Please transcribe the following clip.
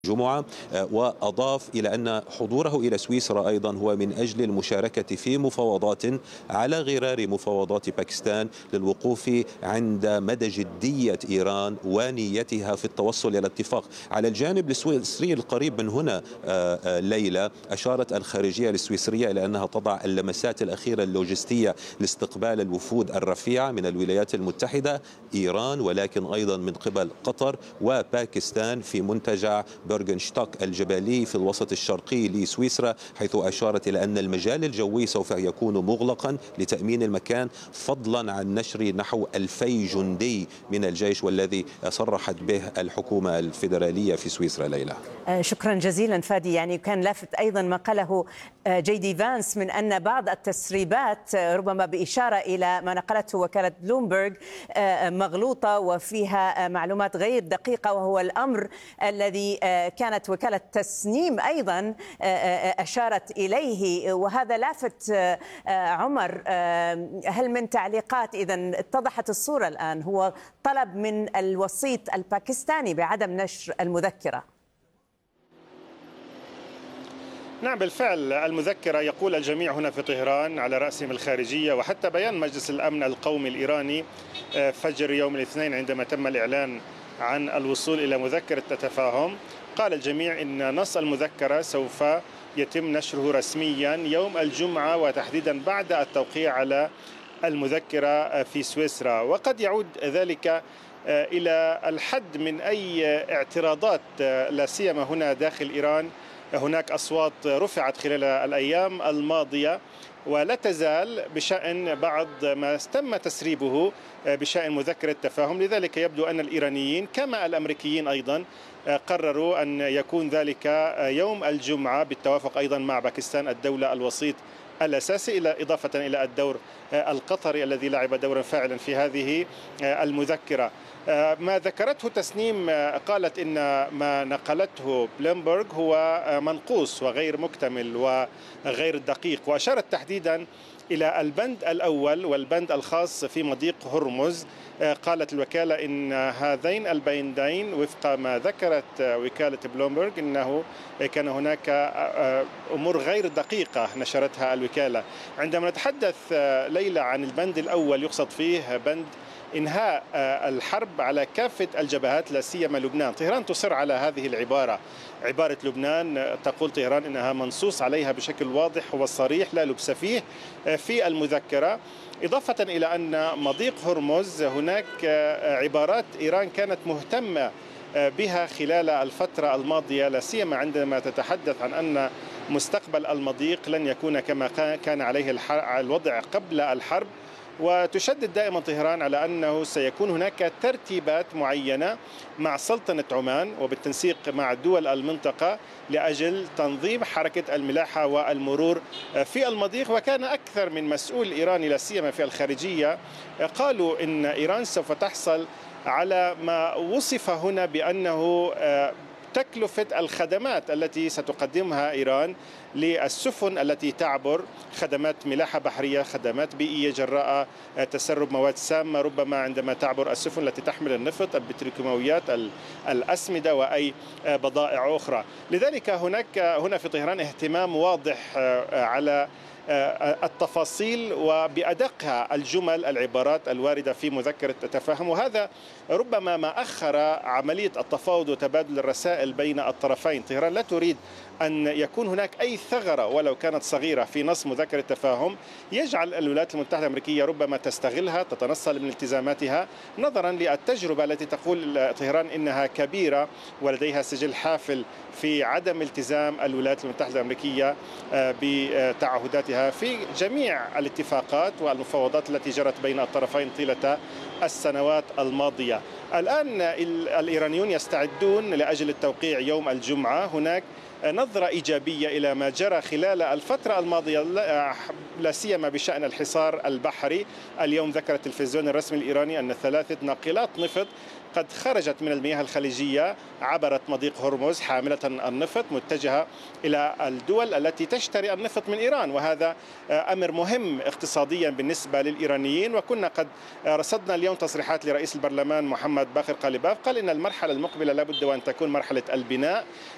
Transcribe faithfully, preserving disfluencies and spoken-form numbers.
جمعة. وأضاف إلى أن حضوره إلى سويسرا أيضا هو من أجل المشاركة في مفاوضات على غرار مفاوضات باكستان للوقوف عند مدى جدية إيران ونيتها في التوصل إلى اتفاق. على الجانب السويسري القريب من هنا ليلى، أشارت الخارجية السويسرية إلى أنها تضع اللمسات الأخيرة اللوجستية لاستقبال الوفود الرفيعة من الولايات المتحدة، إيران، ولكن أيضا من قبل قطر وباكستان في منتجع بورغنشتاك الجبلي في الوسط الشرقي لسويسرا، حيث أشارت إلى أن المجال الجوي سوف يكون مغلقا لتأمين المكان، فضلا عن نشر نحو ألفي جندي من الجيش، والذي صرحت به الحكومة الفيدرالية في سويسرا. ليلى، شكرا جزيلا فادي. يعني كان لافت أيضا ما قاله جي دي فانس من أن بعض التسريبات ربما بإشارة إلى ما نقلته وكالة بلومبرغ مغلوطة وفيها معلومات غير دقيقة، وهو الأمر الذي كانت وكالة تسنيم أيضا أشارت إليه، وهذا لافت. عمر، هل من تعليقات؟ إذن اتضحت الصورة الآن، هو طلب من الوسيط الباكستاني بعدم نشر المذكرة. نعم بالفعل، المذكرة يقول الجميع هنا في طهران على رأسهم الخارجية وحتى بيان مجلس الأمن القومي الإيراني فجر يوم الاثنين عندما تم الإعلان عن الوصول إلى مذكرة تفاهم، قال الجميع إن نص المذكرة سوف يتم نشره رسميا يوم الجمعة، وتحديدا بعد التوقيع على المذكرة في سويسرا. وقد يعود ذلك إلى الحد من أي اعتراضات، لا سيما هنا داخل إيران. هناك أصوات رفعت خلال الأيام الماضية ولا تزال بشأن بعض ما تم تسريبه بشأن مذكرة تفاهم. لذلك يبدو أن الإيرانيين كما الأمريكيين أيضا قرروا أن يكون ذلك يوم الجمعة بالتوافق أيضا مع باكستان الدولة الوسيط الأساسي، إلى إضافة إلى الدور القطري الذي لعب دورا فاعلا في هذه المذكرة. ما ذكرته تسنيم قالت إن ما نقلته بلومبرغ هو منقوص وغير مكتمل وغير دقيق، وأشارت تحديدا إلى البند الأول والبند الخاص في مضيق هرمز. قالت الوكالة إن هذين البندين وفق ما ذكرت وكالة بلومبرغ إنه كان هناك أمور غير دقيقة نشرتها الوكالة. عندما نتحدث ليلى عن البند الأول، يقصد فيه بند إنهاء الحرب على كافة الجبهات لا سيما لبنان. طهران تصر على هذه العبارة، عبارة لبنان. تقول طهران إنها منصوص عليها بشكل واضح وصريح لا لبس فيه في المذكرة، إضافة إلى أن مضيق هرمز هناك عبارات إيران كانت مهتمة بها خلال الفترة الماضية، لا سيما عندما تتحدث عن أن مستقبل المضيق لن يكون كما كان عليه الوضع قبل الحرب. وتشدد دائما طهران على أنه سيكون هناك ترتيبات معينة مع سلطنة عمان وبالتنسيق مع دول المنطقة لأجل تنظيم حركة الملاحة والمرور في المضيق. وكان أكثر من مسؤول إيراني لا سيما في الخارجية قالوا إن إيران سوف تحصل على ما وصف هنا بأنه تكلفة الخدمات التي ستقدمها إيران للسفن التي تعبر، خدمات ملاحة بحرية، خدمات بيئية جراء تسرب مواد سامة ربما عندما تعبر السفن التي تحمل النفط، البتروكيماويات، الأسمدة وأي بضائع أخرى. لذلك هناك هنا في طهران اهتمام واضح على التفاصيل وبأدقها الجمل العبارات الواردة في مذكرة التفاهم، وهذا ربما ما أخر عملية التفاوض وتبادل الرسائل بين الطرفين. طهران لا تريد أن يكون هناك أي ثغرة ولو كانت صغيرة في نص مذكرة التفاهم يجعل الولايات المتحدة الأمريكية ربما تستغلها، تتنصل من التزاماتها، نظرا للتجربة التي تقول طهران إنها كبيرة ولديها سجل حافل في عدم التزام الولايات المتحدة الأمريكية بتعهداتها في جميع الاتفاقات والمفاوضات التي جرت بين الطرفين طيلة السنوات الماضية. الآن الإيرانيون يستعدون لأجل التوقيع يوم الجمعة. هناك نظرة إيجابية إلى ما جرى خلال الفترة الماضية لا سيما بشأن الحصار البحري. اليوم ذكر التلفزيون الرسمي الإيراني أن ثلاثة ناقلات نفط قد خرجت من المياه الخليجية، عبرت مضيق هرمز حاملة النفط متجهة إلى الدول التي تشتري النفط من إيران، وهذا أمر مهم اقتصاديا بالنسبة للإيرانيين. وكنا قد رصدنا اليوم تصريحات لرئيس البرلمان محمد باقر قالباف، قال إن المرحلة المقبلة لابد وأن تكون مرحلة البناء